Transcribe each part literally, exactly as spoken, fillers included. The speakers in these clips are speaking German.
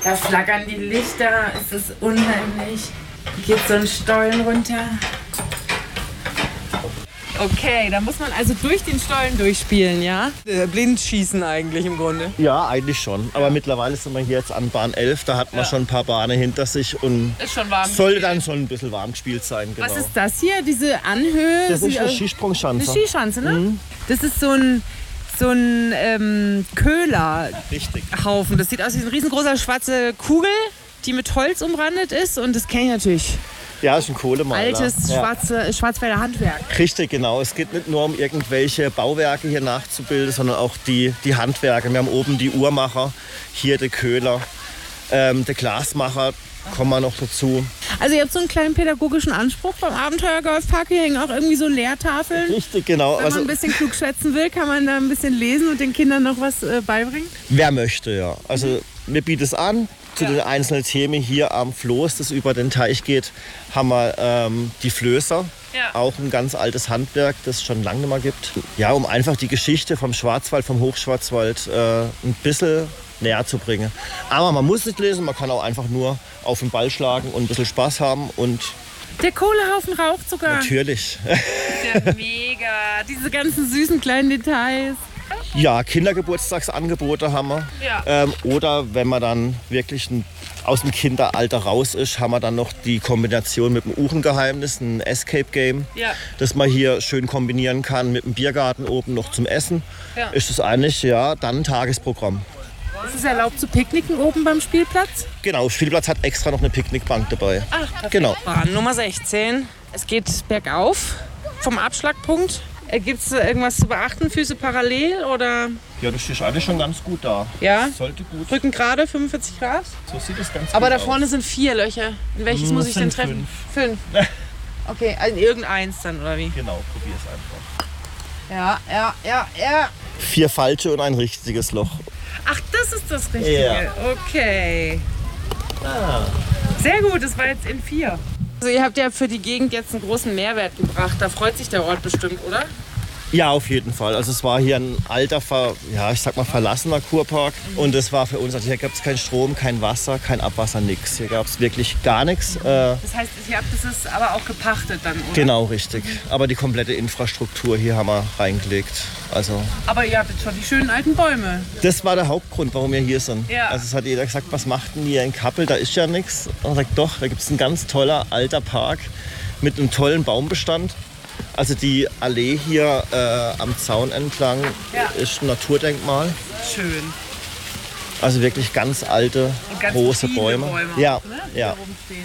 Da flackern die Lichter, es ist unheimlich. Hier geht so ein Stollen runter. Okay, da muss man also durch den Stollen durchspielen, ja? Blind schießen eigentlich im Grunde. Ja, eigentlich schon. Aber mittlerweile sind wir hier jetzt an Bahn elf. Da hat man ja. schon ein paar Bahnen hinter sich und ist schon warm sollte dann schon ein bisschen warm gespielt sein. Genau. Was ist das hier, diese Anhöhe? Das ist eine Skisprungschanze. Eine Skischanze, ne? Mhm. Das ist so ein, so ein ähm, Köhlerhaufen. Das sieht aus wie eine riesengroße schwarze Kugel, die mit Holz umrandet ist. Und das kenne ich natürlich. Ja, ist ein Kohlemaler. Altes ja. schwarze, Schwarzwälder Handwerk. Richtig, genau. Es geht nicht nur um irgendwelche Bauwerke hier nachzubilden, sondern auch die, die Handwerke. Wir haben oben die Uhrmacher, hier der Köhler, ähm, der Glasmacher, kommen wir noch dazu. Also ihr habt so einen kleinen pädagogischen Anspruch beim Abenteuer-Golfpark. Hier hängen auch irgendwie so Lehrtafeln. Richtig, genau. Wenn man also, ein bisschen klug schwätzen will, kann man da ein bisschen lesen und den Kindern noch was äh, beibringen? Wer möchte, ja. Also wir bieten es an. Zu ja. den einzelnen Themen hier am Floß, das über den Teich geht, haben wir ähm, die Flößer. Ja. Auch ein ganz altes Handwerk, das es schon lange nicht mehr gibt. Ja, um einfach die Geschichte vom Schwarzwald, vom Hochschwarzwald äh, ein bisschen näher zu bringen. Aber man muss nicht lesen, man kann auch einfach nur auf den Ball schlagen und ein bisschen Spaß haben. Und der Kohlehaufen raucht sogar. Natürlich. Ja, mega. Diese ganzen süßen kleinen Details. Ja, Kindergeburtstagsangebote haben wir. Ja. Ähm, oder wenn man dann wirklich ein, aus dem Kinderalter raus ist, haben wir dann noch die Kombination mit dem Uhrengeheimnis, ein Escape Game, ja. das man hier schön kombinieren kann mit dem Biergarten oben noch zum Essen. Ja. Ist es eigentlich ja dann ein Tagesprogramm. Ist es erlaubt zu picknicken oben beim Spielplatz? Genau, Spielplatz hat extra noch eine Picknickbank dabei. Ach, perfekt. Genau. Bahn Nummer sechzehn. Es geht bergauf vom Abschlagpunkt. Gibt es irgendwas zu beachten? Füße parallel oder? Ja, das ist eigentlich schon ganz gut da. Ja? Sollte gut. Rücken gerade, fünfundvierzig Grad? So sieht es ganz Aber gut da aus. vorne sind vier Löcher. In welches hm, muss ich denn treffen? Fünf. Fünf. Okay, also irgendeins dann, oder wie? Genau, probier es einfach. Ja, ja, ja, ja. Vier falsche und ein richtiges Loch. Ach, das ist das Richtige. Ja. Okay. Ah. Sehr gut, das war jetzt in vier. Also ihr habt ja für die Gegend jetzt einen großen Mehrwert gebracht. Da freut sich der Ort bestimmt, oder? Ja, auf jeden Fall. Also es war hier ein alter, ver, ja, ich sag mal verlassener Kurpark. Mhm. Und es war für uns, also hier gab es keinen Strom, kein Wasser, kein Abwasser, nichts. Hier gab es wirklich gar nichts. Mhm. Das heißt, ihr habt das aber auch gepachtet dann, oder? Genau, richtig. Mhm. Aber die komplette Infrastruktur hier haben wir reingelegt. Also aber ihr habt jetzt schon die schönen alten Bäume. Das war der Hauptgrund, warum wir hier sind. Ja. Also es hat jeder gesagt, was macht denn ihr in Kappel? Da ist ja nichts. Und sagt, doch, da gibt es ein ganz toller alter Park mit einem tollen Baumbestand. Also die Allee hier äh, am Zaun entlang ja. ist ein Naturdenkmal. Schön. Also wirklich ganz alte, ganz große Bäume. Bäume ja, auch, ne? ja.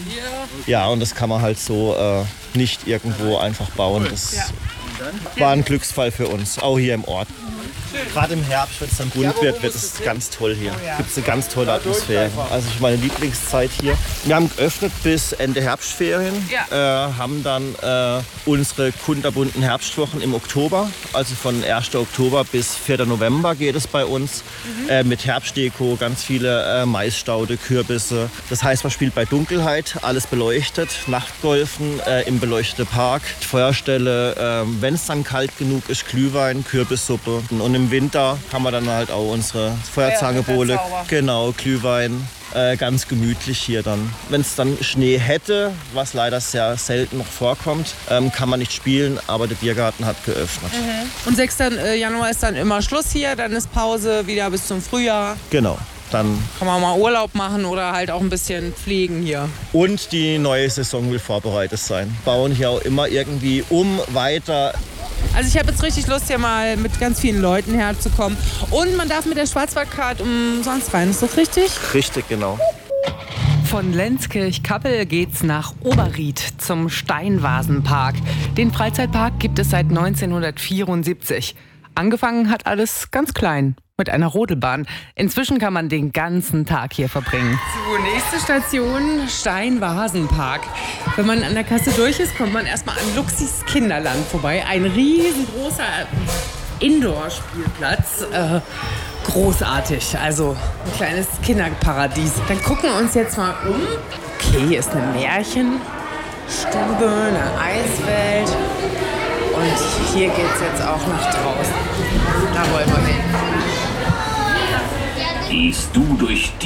ja, und das kann man halt so äh, nicht irgendwo einfach bauen. Das ja. war ein Glücksfall für uns, auch hier im Ort. Gerade im Herbst, wenn es dann bunt wird, wird es ganz toll hier. Gibt es eine ganz tolle Atmosphäre. Also ich meine Lieblingszeit hier. Wir haben geöffnet bis Ende Herbstferien, ja. äh, haben dann äh, unsere kunterbunten Herbstwochen im Oktober. Also von ersten Oktober bis vierten November geht es bei uns mhm. äh, mit Herbstdeko, ganz viele äh, Maisstaude, Kürbisse. Das heißt, man spielt bei Dunkelheit, alles beleuchtet, Nachtgolfen äh, im beleuchteten Park, Feuerstelle, äh, wenn es dann kalt genug ist, Glühwein, Kürbissuppe. Und im Winter haben wir dann halt auch unsere Feuerzangenbowle, ja, genau, Glühwein, äh, ganz gemütlich hier dann. Wenn es dann Schnee hätte, was leider sehr selten noch vorkommt, ähm, kann man nicht spielen, aber der Biergarten hat geöffnet. Mhm. Und sechsten Januar ist dann immer Schluss hier, dann ist Pause wieder bis zum Frühjahr. Genau. Dann kann man mal Urlaub machen oder halt auch ein bisschen pflegen hier. Und die neue Saison will vorbereitet sein. Bauen hier auch immer irgendwie um, weiter. Also ich habe jetzt richtig Lust, hier mal mit ganz vielen Leuten herzukommen. Und man darf mit der Schwarzwaldcard umsonst rein, ist das richtig? Richtig, genau. Von Lenzkirch-Kappel geht's nach Oberried zum Steinvasenpark. Den Freizeitpark gibt es seit neunzehnhundertvierundsiebzig. Angefangen hat alles ganz klein. Mit einer Rodelbahn. Inzwischen kann man den ganzen Tag hier verbringen. So, nächste Station, Steinvasenpark. Wenn man an der Kasse durch ist, kommt man erstmal an Luxis Kinderland vorbei. Ein riesengroßer Indoor-Spielplatz. Äh, großartig, also ein kleines Kinderparadies. Dann gucken wir uns jetzt mal um. Okay, hier ist eine Märchenstube, eine Eiswelt. Und hier geht's jetzt auch nach draußen. Da wollen wir hin. Gehst du durch